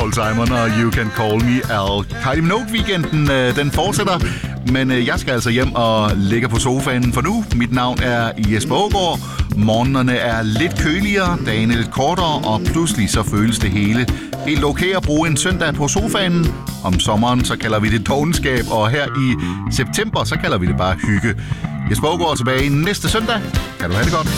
Paul Simon og You Can Call Me Al. Kylie Minogue-weekenden, den fortsætter, men jeg skal altså hjem og ligge på sofaen for nu. Mit navn er Jesper Aagaard. Morgenerne er lidt køligere, dagene lidt kortere, og pludselig så føles det hele helt okay at bruge en søndag på sofaen. Om sommeren så kalder vi det dovenskab, og her i september så kalder vi det bare hygge. Jesper Aagaard er tilbage næste søndag. Kan du have det godt.